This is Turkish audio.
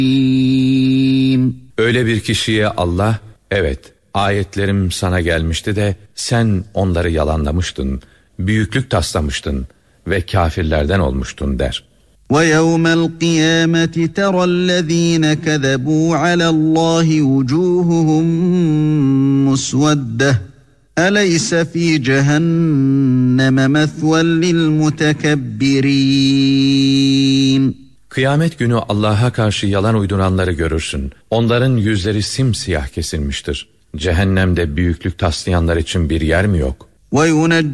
Öyle bir kişiye Allah, evet, ayetlerim sana gelmişti de sen onları yalanlamıştın, büyüklük taslamıştın ve kâfirlerden olmuştun der. وَيَوْمَ الْقِيَامَةِ تَرَى الَّذ۪ينَ كَذَبُوا عَلَى اللّٰهِ وُجُوهُهُمْ مُسْوَدَّةٌ أَلَيْسَ ف۪ي جَهَنَّمَ مَثْوًى لِلْمُتَكَبِّرِينَ Kıyamet günü Allah'a karşı yalan uyduranları görürsün. Onların yüzleri simsiyah kesilmiştir. Cehennemde büyüklük taslayanlar için bir yer mi yok?